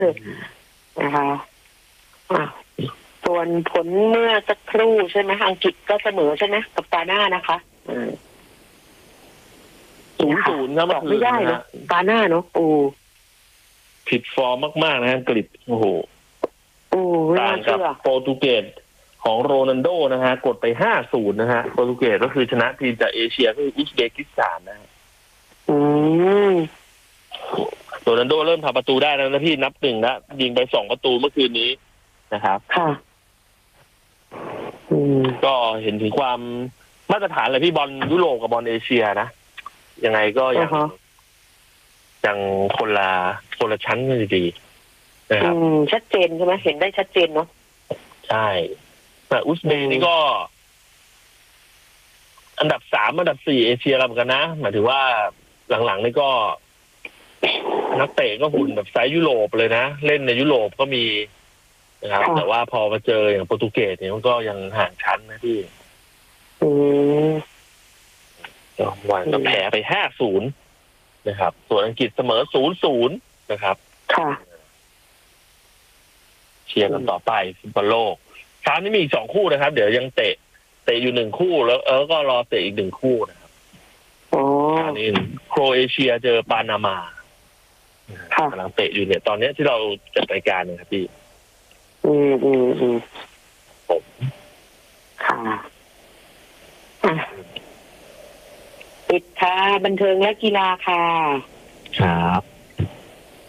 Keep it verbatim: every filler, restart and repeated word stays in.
นะคะอ่ะส่วนผลเมื่อสักครู่ใช่ไหมอังกฤษก็เสมอใช่ไหมกับกาน่านะคะศูนย์ศูนย์ครับเมื่อคืนไม่ได้นะกาน่าเนาะโอ้ผิดฟอร์มมากๆนะอังกฤษโอ้โหต่างกับโปรตุเกสของโรนัลโดนะฮะกดไป ห้าศูนย์ นะฮะโปรตุเกสก็คือชนะทีมจากเอเชียก็คืออุซเบกิสถานนะฮะอืมโรนัลโดเริ่มทำประตูได้แล้วนะพี่นับหนึ่งแล้วยิงไปสองประตูเมื่อคืนนี้นะครับค่ะอืมก็เห็นถึงความมาตรฐานเลยพี่บอลยุโรปกับบอลเอเชียนะยังไงก็ยังยังคนละคนละชั้นกันดีนะครับชัดเจนใช่ไหมเห็นได้ชัดเจนเนาะใช่แต่อุซเบย์นี่ก็อันดับสามอันดับสี่เอเชียแล้วเหมือนกันนะหมายถึงว่าหลังๆนี่ก็นักเตะก็หุ่นแบบไซส์ยุโรปเลยนะเล่นในยุโรปก็มีนะครับแต่ว่าพอมาเจออย่างโปรตุเกสเนี่ยมันก็ยังห่างชั้นนะพี่ก็วันก็แพ้ไป ห้าศูนย์ นะครับส่วนอังกฤษเสมอ ศูนย์ศูนย์ นะครับค่ะเชียร์กันต่อไปฟุตบอลโลกคราวนี้มีอีกสองคู่นะครับเดี๋ยวยังเตะเตะอยู่หนึ่งคู่แล้วเออก็รอเตะอีกหนึ่งคู่นะครับอ๋ออันนี้โครเอเชียเจอปานามาค่ะกำลังเตะอยู่เนี่ยตอนนี้ที่เราจัดรายการเนี่ยครับพี่อืมอืมอืมผมค่ะปิดค่ะบันเทิงและกีฬาค่ะครับ